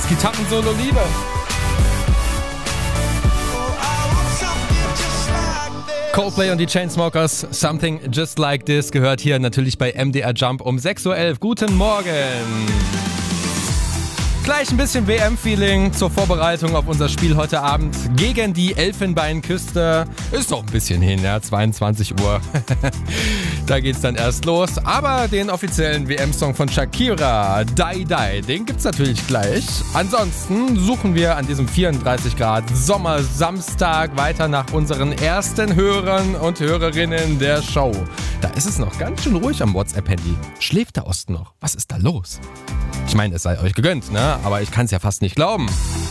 Gitarrensolo Liebe. Coldplay und die Chainsmokers, Something Just Like This, gehört hier natürlich bei MDR Jump um 6.11 Uhr. Guten Morgen! Gleich ein bisschen WM-Feeling zur Vorbereitung auf unser Spiel heute Abend gegen die Elfenbeinküste. Ist doch ein bisschen hin, ja, 22 Uhr. Da geht's dann erst los. Aber den offiziellen WM-Song von Shakira, Die Die, den gibt's natürlich gleich. Ansonsten suchen wir an diesem 34 Grad Sommersamstag weiter nach unseren ersten Hörern und Hörerinnen der Show. Da ist es noch ganz schön ruhig am WhatsApp-Handy. Schläft der Osten noch? Was ist da los? Ich meine, es sei euch gegönnt, ne? Aber ich kann es ja fast nicht glauben.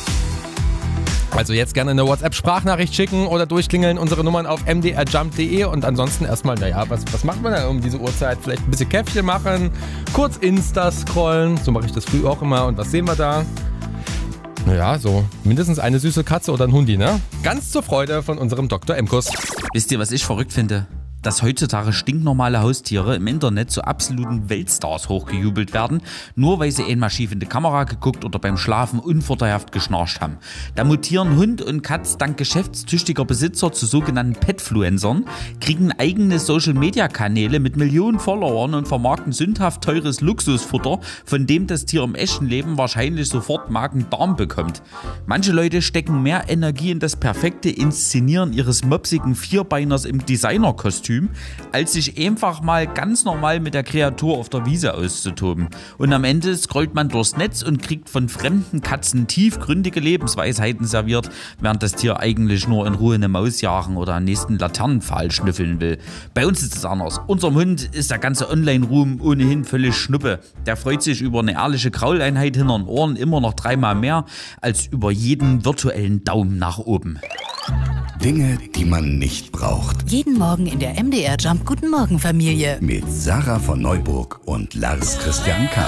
Also jetzt gerne eine WhatsApp-Sprachnachricht schicken oder durchklingeln unsere Nummern auf mdrjump.de und ansonsten erstmal, was macht man da um diese Uhrzeit? Vielleicht ein bisschen Käffchen machen, kurz Insta scrollen, so mache ich das früh auch immer. Und was sehen wir da? Naja, so mindestens eine süße Katze oder ein Hundi, ne? Ganz zur Freude von unserem Dr. Emkus. Wisst ihr, was ich verrückt finde? Dass heutzutage stinknormale Haustiere im Internet zu absoluten Weltstars hochgejubelt werden, nur weil sie einmal schief in die Kamera geguckt oder beim Schlafen unvorteilhaft geschnarcht haben. Da mutieren Hund und Katz dank geschäftstüchtiger Besitzer zu sogenannten Petfluencern, kriegen eigene Social-Media-Kanäle mit Millionen Followern und vermarkten sündhaft teures Luxusfutter, von dem das Tier im echten Leben wahrscheinlich sofort Magen-Darm bekommt. Manche Leute stecken mehr Energie in das perfekte Inszenieren ihres mopsigen Vierbeiners im Designerkostüm, als sich einfach mal ganz normal mit der Kreatur auf der Wiese auszutoben. Und am Ende scrollt man durchs Netz und kriegt von fremden Katzen tiefgründige Lebensweisheiten serviert, während das Tier eigentlich nur in Ruhe eine Maus jagen oder am nächsten Laternenpfahl schnüffeln will. Bei uns ist es anders. Unserem Hund ist der ganze Online-Ruhm ohnehin völlig Schnuppe. Der freut sich über eine ehrliche Krauleinheit hinter den Ohren immer noch 3-mal mehr als über jeden virtuellen Daumen nach oben. Dinge, die man nicht braucht. Jeden Morgen in der MDR Jump Guten Morgen Familie. Mit Sarah von Neuburg und Lars Christian K.